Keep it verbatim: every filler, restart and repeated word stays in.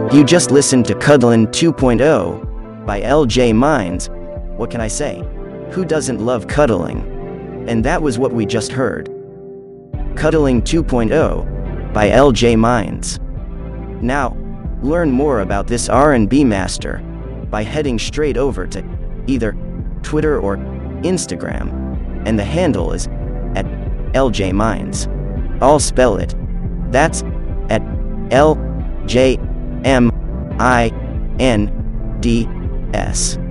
You just listened to Cuddlin' two point oh by L J Minds. What can I say? Who doesn't love cuddling? And that was what we just heard. Cuddling two point oh by L J Minds. Now, learn more about this R and B master by heading straight over to either Twitter or Instagram, and the handle is at L J Minds. I'll spell it. That's at L J M I N D S.